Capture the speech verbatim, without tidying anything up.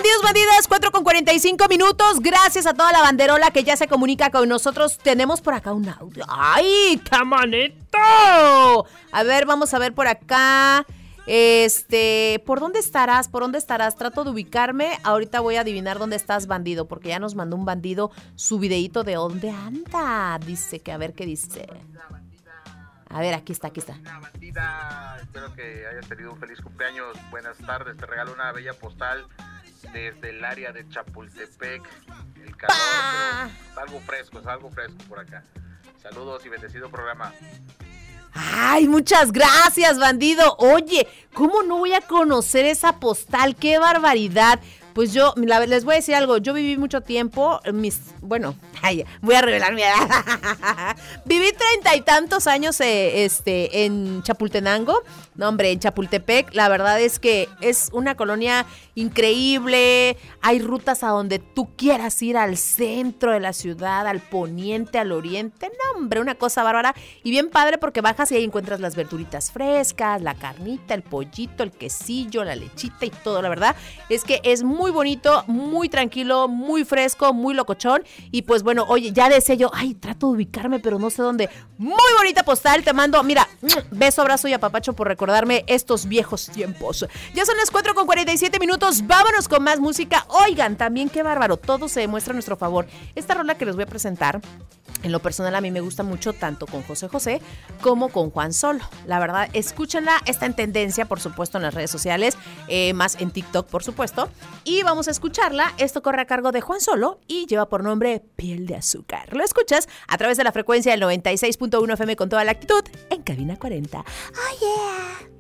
Bandidos, bandidas, cuatro con cuarenta y cinco minutos. Gracias a toda la banderola que ya se comunica con nosotros. Tenemos por acá un audio. ¡Ay, qué manito! A ver, vamos a ver por acá. Este, ¿por dónde estarás? ¿Por dónde estarás? Trato de ubicarme. Ahorita voy a adivinar dónde estás, bandido, porque ya nos mandó un bandido su videíto de dónde anda. Dice que a ver qué dice. A ver, aquí está, aquí está. Bandida, espero que hayas tenido un feliz cumpleaños. Buenas tardes, te regalo una bella postal desde el área de Chapultepec. El calor, pero es algo fresco, es algo fresco por acá. Saludos y bendecido programa. Ay, muchas gracias, bandido. Oye, ¿cómo no voy a conocer esa postal? ¡Qué barbaridad! Pues yo, la, les voy a decir algo, yo viví mucho tiempo, mis, bueno, ay, voy a revelar mi edad. Viví treinta y tantos años eh, este, en Chapultenango, no hombre, en Chapultepec. La verdad es que es una colonia increíble, hay rutas a donde tú quieras ir, al centro de la ciudad, al poniente, al oriente, no hombre, una cosa bárbara y bien padre porque bajas y ahí encuentras las verduritas frescas, la carnita, el pollito, el quesillo, la lechita y todo. La verdad es que es muy Muy bonito, muy tranquilo, muy fresco, muy locochón. Y pues bueno, oye, ya decía yo, ay, trato de ubicarme, pero no sé dónde. Muy bonita postal, te mando, mira, beso, abrazo y apapacho por recordarme estos viejos tiempos. Ya son las cuatro con cuarenta y siete minutos, vámonos con más música. Oigan, también qué bárbaro, todo se demuestra a nuestro favor. Esta rola que les voy a presentar, en lo personal a mí me gusta mucho tanto con José José como con Juan Solo. La verdad, escúchenla, está en tendencia, por supuesto, en las redes sociales, eh, más en TikTok, por supuesto. Y vamos a escucharla. Esto corre a cargo de Juan Solo y lleva por nombre Piel de Azúcar. Lo escuchas a través de la frecuencia del noventa y seis punto uno F M con toda la actitud en Cabina cuarenta. ¡Oh, yeah!